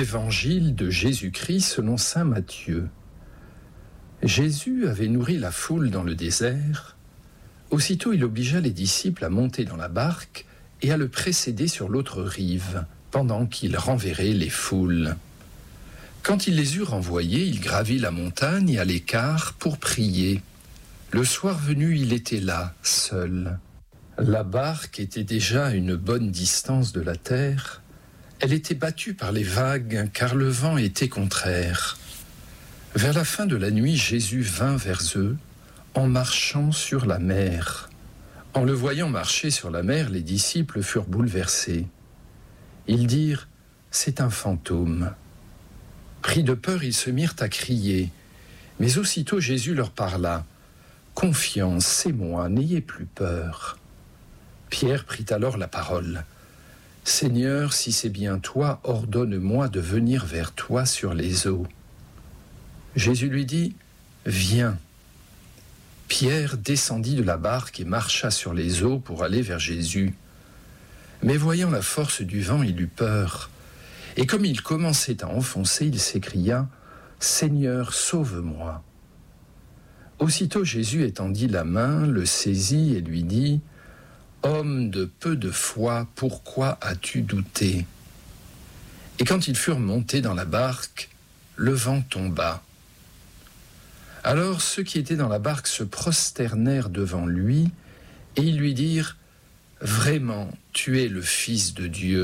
Évangile de Jésus-Christ selon saint Matthieu. Jésus avait nourri la foule dans le désert. Aussitôt il obligea les disciples à monter dans la barque et à le précéder sur l'autre rive, pendant qu'il renverrait les foules. Quand il les eut renvoyés, il gravit la montagne à l'écart pour prier. Le soir venu, il était là, seul. La barque était déjà à une bonne distance de la terre. Elle était battue par les vagues, car le vent était contraire. Vers la fin de la nuit, Jésus vint vers eux, en marchant sur la mer. En le voyant marcher sur la mer, les disciples furent bouleversés. Ils dirent « C'est un fantôme ». Pris de peur, ils se mirent à crier. Mais aussitôt Jésus leur parla. « Confiance, c'est moi, n'ayez plus peur ». Pierre prit alors la parole. « Seigneur, si c'est bien toi, ordonne-moi de venir vers toi sur les eaux. » Jésus lui dit « Viens ». Pierre descendit de la barque et marcha sur les eaux pour aller vers Jésus. Mais voyant la force du vent, il eut peur. Et comme il commençait à enfoncer, il s'écria « Seigneur, sauve-moi ». Aussitôt Jésus étendit la main, le saisit et lui dit « Homme de peu de foi, pourquoi as-tu douté ?» Et quand ils furent montés dans la barque, le vent tomba. Alors ceux qui étaient dans la barque se prosternèrent devant lui et ils lui dirent « Vraiment, tu es le Fils de Dieu ».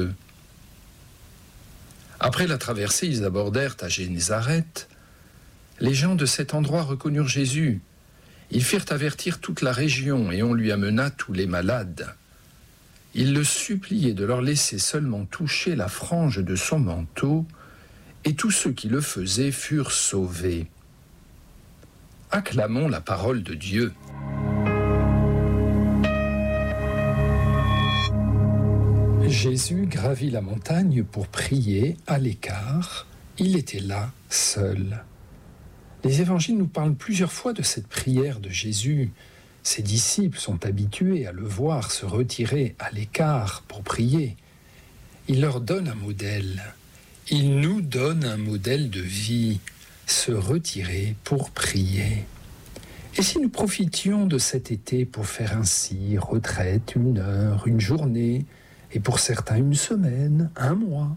Après la traversée, ils abordèrent à Génézareth. Les gens de cet endroit reconnurent Jésus. Ils firent avertir toute la région et on lui amena tous les malades. Ils le suppliaient de leur laisser seulement toucher la frange de son manteau et tous ceux qui le faisaient furent sauvés. Acclamons la parole de Dieu. Jésus gravit la montagne pour prier à l'écart. Il était là, seul. Les évangiles nous parlent plusieurs fois de cette prière de Jésus. Ses disciples sont habitués à le voir se retirer à l'écart pour prier. Il leur donne un modèle. Il nous donne un modèle de vie, se retirer pour prier. Et si nous profitions de cet été pour faire ainsi, retraite, 1 heure, une journée, et pour certains 1 semaine, 1 mois.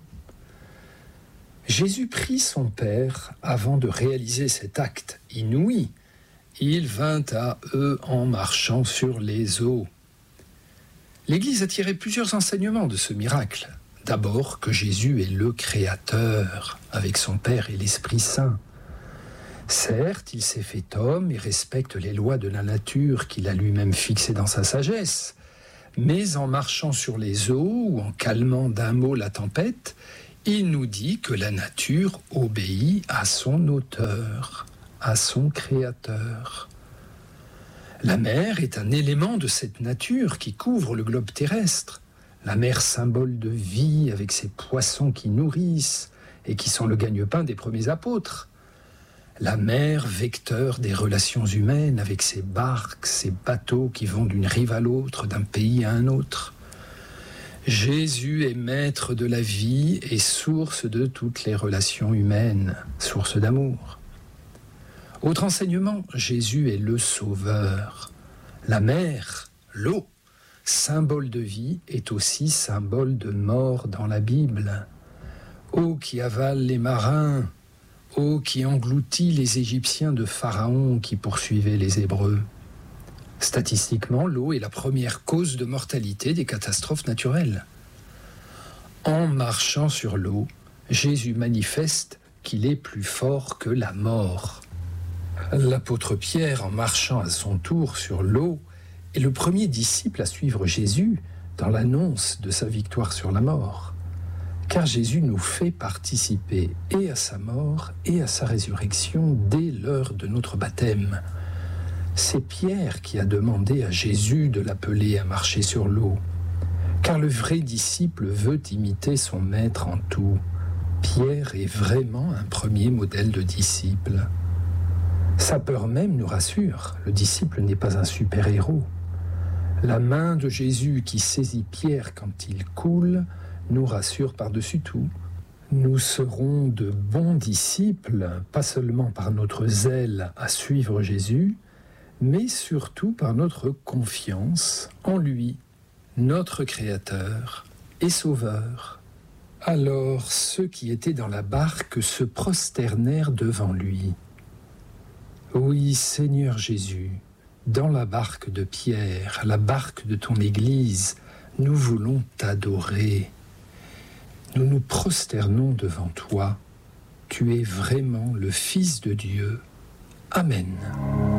Jésus prie son Père avant de réaliser cet acte inouï. Il vint à eux en marchant sur les eaux. L'Église a tiré plusieurs enseignements de ce miracle. D'abord que Jésus est le Créateur, avec son Père et l'Esprit Saint. Certes, il s'est fait homme et respecte les lois de la nature qu'il a lui-même fixées dans sa sagesse. Mais en marchant sur les eaux ou en calmant d'un mot la tempête, il nous dit que la nature obéit à son auteur, à son créateur. La mer est un élément de cette nature qui couvre le globe terrestre. La mer, symbole de vie avec ses poissons qui nourrissent et qui sont le gagne-pain des premiers apôtres. La mer, vecteur des relations humaines avec ses barques, ses bateaux qui vont d'une rive à l'autre, d'un pays à un autre. Jésus est maître de la vie et source de toutes les relations humaines, source d'amour. Autre enseignement, Jésus est le sauveur. La mer, l'eau, symbole de vie, est aussi symbole de mort dans la Bible. Eau qui avale les marins, eau qui engloutit les Égyptiens de Pharaon qui poursuivaient les Hébreux. Statistiquement, l'eau est la première cause de mortalité des catastrophes naturelles. En marchant sur l'eau, Jésus manifeste qu'il est plus fort que la mort. L'apôtre Pierre, en marchant à son tour sur l'eau, est le premier disciple à suivre Jésus dans l'annonce de sa victoire sur la mort. Car Jésus nous fait participer et à sa mort et à sa résurrection dès l'heure de notre baptême. C'est Pierre qui a demandé à Jésus de l'appeler à marcher sur l'eau. Car le vrai disciple veut imiter son maître en tout. Pierre est vraiment un premier modèle de disciple. Sa peur même nous rassure, le disciple n'est pas un super-héros. La main de Jésus qui saisit Pierre quand il coule nous rassure par-dessus tout. Nous serons de bons disciples, pas seulement par notre zèle à suivre Jésus, mais surtout par notre confiance en lui, notre Créateur et Sauveur. Alors ceux qui étaient dans la barque se prosternèrent devant lui. Oui, Seigneur Jésus, dans la barque de Pierre, la barque de ton Église, nous voulons t'adorer. Nous nous prosternons devant toi. Tu es vraiment le Fils de Dieu. Amen.